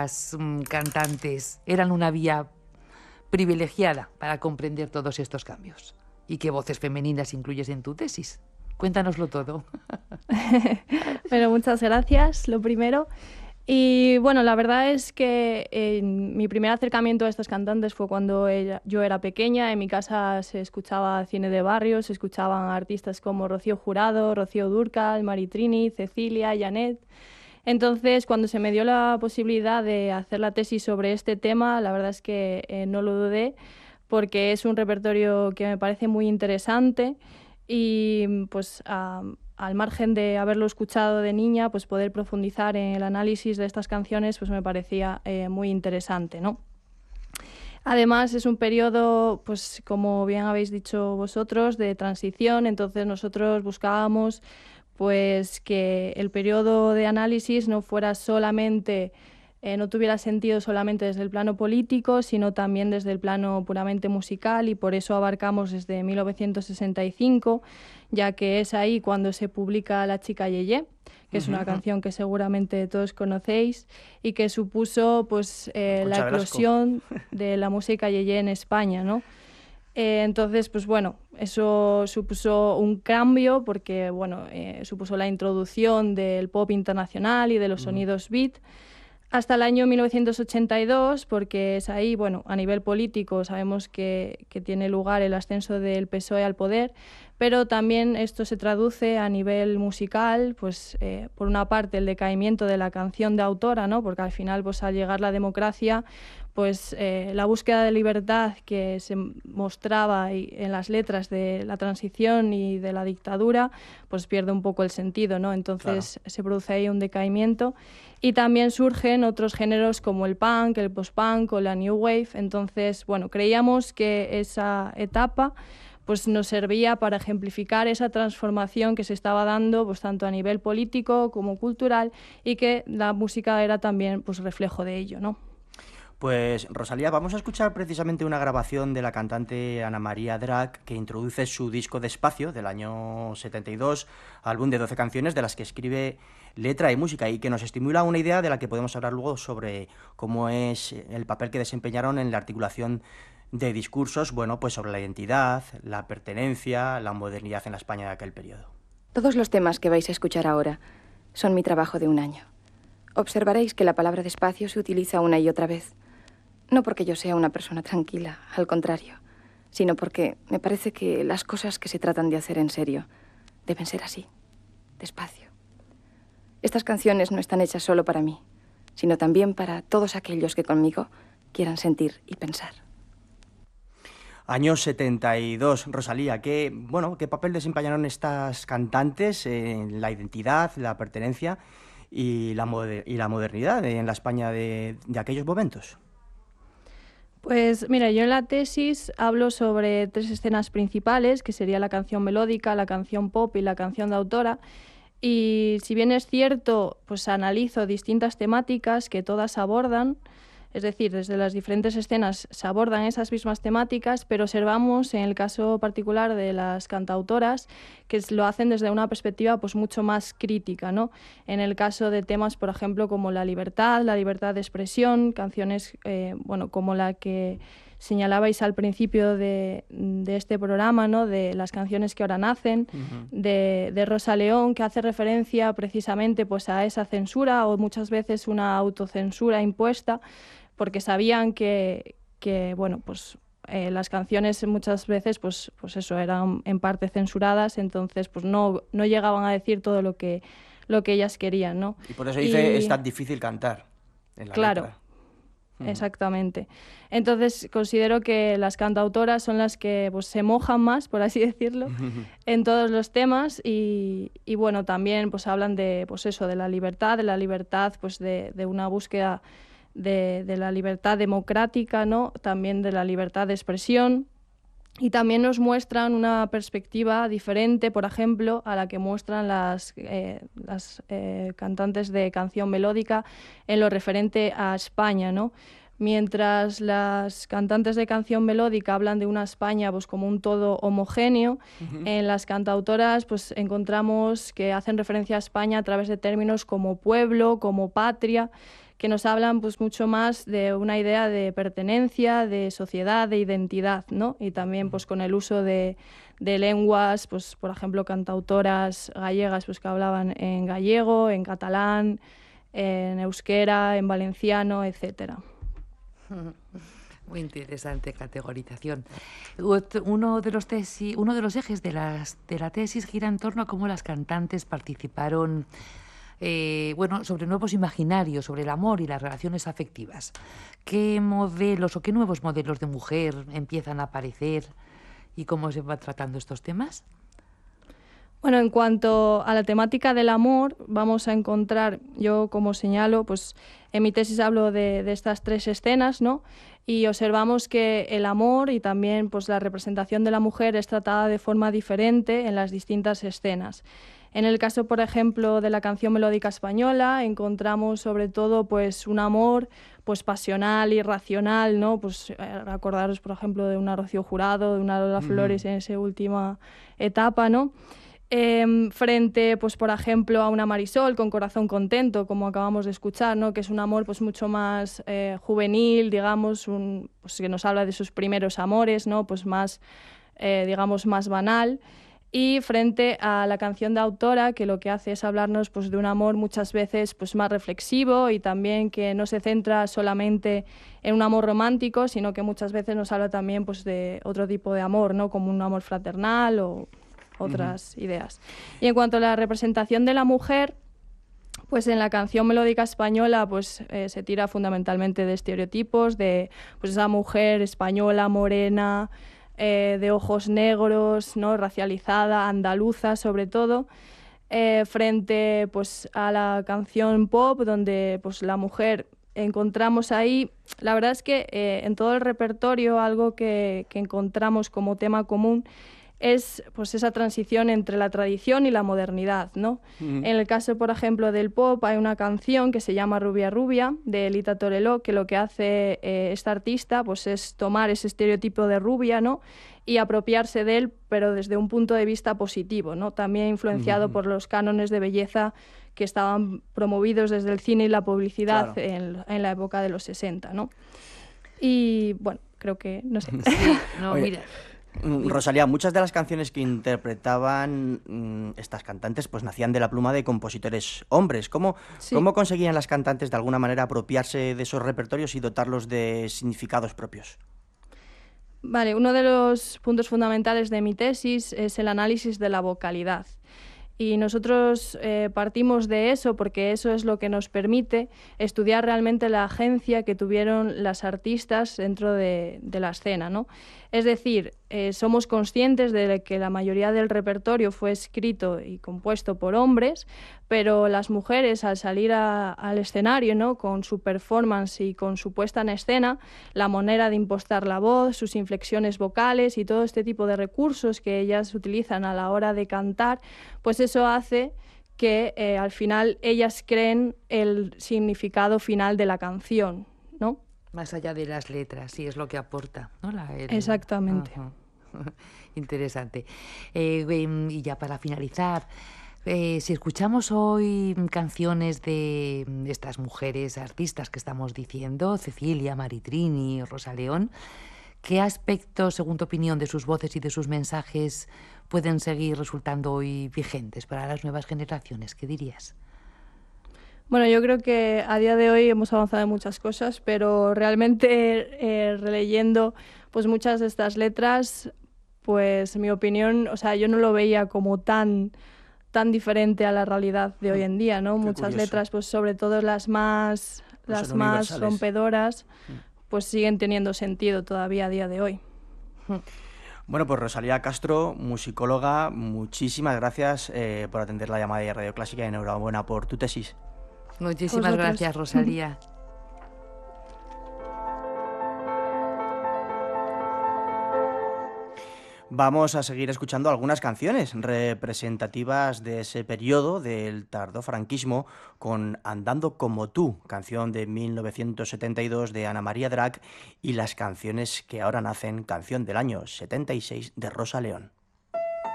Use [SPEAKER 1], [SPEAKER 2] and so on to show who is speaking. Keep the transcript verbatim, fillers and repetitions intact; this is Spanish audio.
[SPEAKER 1] las mm, cantantes eran una vía privilegiada para comprender todos estos cambios? ¿Y qué voces femeninas incluyes en tu tesis? Cuéntanoslo todo.
[SPEAKER 2] Bueno, muchas gracias, lo primero. Y bueno, la verdad es que eh, mi primer acercamiento a estas cantantes fue cuando ella, yo era pequeña. En mi casa se escuchaba cine de barrio, se escuchaban artistas como Rocío Jurado, Rocío Dúrcal, Maritrini, Cecilia, Janet. Entonces, cuando se me dio la posibilidad de hacer la tesis sobre este tema, la verdad es que eh, no lo dudé, porque es un repertorio que me parece muy interesante y pues a, al margen de haberlo escuchado de niña, pues poder profundizar en el análisis de estas canciones pues me parecía eh, muy interesante, ¿no? Además es un periodo, pues como bien habéis dicho vosotros, de transición. Entonces nosotros buscábamos pues que el periodo de análisis no fuera solamente, eh, no tuviera sentido solamente desde el plano político, sino también desde el plano puramente musical, y por eso abarcamos desde mil novecientos sesenta y cinco, ya que es ahí cuando se publica La chica Yeye, que es una canción que seguramente todos conocéis y que supuso pues eh, la eclosión de la música Yeye en España, ¿no? Eh, entonces, pues bueno, eso supuso un cambio porque, bueno, eh, supuso la introducción del pop internacional y de los sonidos beat hasta el año mil novecientos ochenta y dos, porque es ahí, bueno, a nivel político sabemos que, que tiene lugar el ascenso del P S O E al poder, pero también esto se traduce a nivel musical, pues eh, por una parte el decaimiento de la canción de autora, ¿no? Porque al final, pues al llegar la democracia, pues eh, la búsqueda de libertad que se mostraba en las letras de la transición y de la dictadura, pues pierde un poco el sentido, ¿no? Entonces claro, se produce ahí un decaimiento. Y también surgen otros géneros como el punk, el post-punk o la new wave. Entonces, bueno, creíamos que esa etapa pues nos servía para ejemplificar esa transformación que se estaba dando pues tanto a nivel político como cultural, y que la música era también pues reflejo de ello, ¿no?
[SPEAKER 3] Pues Rosalía, vamos a escuchar precisamente una grabación de la cantante Ana María Drac, que introduce su disco Despacio del año setenta y dos, álbum de doce canciones de las que escribe letra y música, y que nos estimula una idea de la que podemos hablar luego sobre cómo es el papel que desempeñaron en la articulación de discursos, bueno, pues sobre la identidad, la pertenencia, la modernidad en la España de aquel periodo.
[SPEAKER 4] Todos los temas que vais a escuchar ahora son mi trabajo de un año. Observaréis que la palabra despacio se utiliza una y otra vez. No porque yo sea una persona tranquila, al contrario, sino porque me parece que las cosas que se tratan de hacer en serio deben ser así, despacio. Estas canciones no están hechas solo para mí, sino también para todos aquellos que conmigo quieran sentir y pensar.
[SPEAKER 3] Año setenta y dos, Rosalía, ¿qué, bueno, ¿qué papel desempeñaron estas cantantes en la identidad, la pertenencia y la, moder- y la modernidad en la España de, de aquellos momentos?
[SPEAKER 2] Pues mira, yo en la tesis hablo sobre tres escenas principales, que sería la canción melódica, la canción pop y la canción de autora. Y si bien es cierto, pues analizo distintas temáticas que todas abordan, es decir, desde las diferentes escenas se abordan esas mismas temáticas, pero observamos en el caso particular de las cantautoras que lo hacen desde una perspectiva pues mucho más crítica, ¿no? En el caso de temas, por ejemplo, como la libertad, la libertad de expresión, canciones eh, bueno, como la que señalabais al principio de, de este programa, ¿no? De las canciones que ahora nacen, uh-huh. de, de Rosa León, que hace referencia precisamente pues, a esa censura o muchas veces una autocensura impuesta, porque sabían que, que bueno, pues, eh, las canciones muchas veces pues, pues eso, eran en parte censuradas, entonces pues, no, no llegaban a decir todo lo que, lo que ellas querían, ¿no?
[SPEAKER 3] Y por eso dice,
[SPEAKER 2] y...
[SPEAKER 3] es tan difícil cantar en la
[SPEAKER 2] claro.
[SPEAKER 3] letra.
[SPEAKER 2] Exactamente. Entonces considero que las cantautoras son las que pues, se mojan más, por así decirlo, en todos los temas y, y bueno, también pues hablan de pues eso, de la libertad, de la libertad pues de, de una búsqueda de, de la libertad democrática, ¿no? También de la libertad de expresión. Y también nos muestran una perspectiva diferente, por ejemplo, a la que muestran las, eh, las eh, cantantes de canción melódica en lo referente a España, ¿no? Mientras las cantantes de canción melódica hablan de una España pues, como un todo homogéneo, uh-huh. en las cantautoras pues, encontramos que hacen referencia a España a través de términos como pueblo, como patria, que nos hablan pues mucho más de una idea de pertenencia, de sociedad, de identidad, ¿no? Y también pues con el uso de, de lenguas, pues por ejemplo cantautoras gallegas pues que hablaban en gallego, en catalán, en euskera, en valenciano, etcétera.
[SPEAKER 1] Muy interesante categorización. Uno de los, tesis, uno de los ejes de, las, de la tesis gira en torno a cómo las cantantes participaron eh, bueno, sobre nuevos imaginarios, sobre el amor y las relaciones afectivas. ¿Qué modelos o qué nuevos modelos de mujer empiezan a aparecer y cómo se van tratando estos temas?
[SPEAKER 2] Bueno, en cuanto a la temática del amor, vamos a encontrar, yo como señalo, pues en mi tesis hablo de, de estas tres escenas, ¿no? Y observamos que el amor y también pues la representación de la mujer es tratada de forma diferente en las distintas escenas. En el caso, por ejemplo, de la canción melódica española, encontramos sobre todo pues un amor pues pasional, irracional, ¿no? Pues eh, acordaros, por ejemplo, de una Rocío Jurado, de una Lola Flores en esa última etapa, ¿no? Eh, frente, pues por ejemplo, a una Marisol con Corazón Contento, como acabamos de escuchar, ¿no? Que es un amor pues mucho más eh, juvenil, digamos, un, pues, que nos habla de sus primeros amores, ¿no? Pues más, eh, digamos, más banal. Y frente a la canción de Autora, que lo que hace es hablarnos pues, de un amor muchas veces pues, más reflexivo y también que no se centra solamente en un amor romántico, sino que muchas veces nos habla también pues, de otro tipo de amor, ¿no? Como un amor fraternal o otras uh-huh. ideas. Y en cuanto a la representación de la mujer, pues en la canción melódica española pues, eh, se tira fundamentalmente de estereotipos, de pues, esa mujer española, morena, eh, de ojos negros, ¿no? Racializada, andaluza sobre todo, eh, frente pues, a la canción pop, donde pues, la mujer encontramos ahí, la verdad es que eh, en todo el repertorio algo que, que encontramos como tema común es pues esa transición entre la tradición y la modernidad, ¿no? Mm. En el caso, por ejemplo, del pop, hay una canción que se llama Rubia Rubia, de Elita Toreló, que lo que hace eh, esta artista pues, es tomar ese estereotipo de rubia, ¿no? Y apropiarse de él, pero desde un punto de vista positivo, ¿no? También influenciado mm. por los cánones de belleza que estaban promovidos desde el cine y la publicidad claro. en, en la época de los sesenta, ¿no? Y, bueno, creo que, no sé.
[SPEAKER 1] Sí, no,
[SPEAKER 3] Oye,
[SPEAKER 1] mira...
[SPEAKER 3] Rosalía, muchas de las canciones que interpretaban mmm, estas cantantes pues nacían de la pluma de compositores hombres. ¿Cómo, sí. ¿Cómo conseguían las cantantes de alguna manera apropiarse de esos repertorios y dotarlos de significados propios?
[SPEAKER 2] Vale, uno de los puntos fundamentales de mi tesis es el análisis de la vocalidad. Y nosotros eh, partimos de eso porque eso es lo que nos permite estudiar realmente la agencia que tuvieron las artistas dentro de, de la escena, ¿no? Es decir, eh, somos conscientes de que la mayoría del repertorio fue escrito y compuesto por hombres, pero las mujeres al salir a, al escenario, ¿no? Con su performance y con su puesta en escena, la manera de impostar la voz, sus inflexiones vocales y todo este tipo de recursos que ellas utilizan a la hora de cantar, pues eso hace que eh, al final ellas creen el significado final de la canción, ¿no?
[SPEAKER 1] Más allá de las letras, sí, es lo que aporta, ¿no? La, el...
[SPEAKER 2] Exactamente.
[SPEAKER 1] Ajá. Interesante. Eh, y ya para finalizar, eh, si escuchamos hoy canciones de estas mujeres artistas que estamos diciendo, Cecilia, Maritrini, Rosa León, ¿qué aspectos, según tu opinión, de sus voces y de sus mensajes pueden seguir resultando hoy vigentes para las nuevas generaciones? ¿Qué dirías?
[SPEAKER 2] Bueno, yo creo que a día de hoy hemos avanzado en muchas cosas, pero realmente eh, releyendo pues muchas de estas letras, pues mi opinión, o sea, yo no lo veía como tan, tan diferente a la realidad de hoy en día, ¿no?
[SPEAKER 3] Qué
[SPEAKER 2] muchas
[SPEAKER 3] curioso.
[SPEAKER 2] letras, pues sobre todo las más,
[SPEAKER 3] Pues
[SPEAKER 2] las
[SPEAKER 3] son
[SPEAKER 2] más
[SPEAKER 3] universales.
[SPEAKER 2] rompedoras, pues siguen teniendo sentido todavía a día de hoy.
[SPEAKER 3] Bueno, pues Rosalía Castro, musicóloga, muchísimas gracias eh, por atender la llamada de Radio Clásica y enhorabuena por tu tesis.
[SPEAKER 1] Muchísimas
[SPEAKER 2] Vosotros.
[SPEAKER 1] gracias, Rosalía.
[SPEAKER 3] Vamos a seguir escuchando algunas canciones representativas de ese periodo del tardofranquismo con Andando como tú, canción de mil novecientos setenta y dos de Ana María Drac, y las canciones que ahora nacen, canción del año setenta y seis de Rosa León.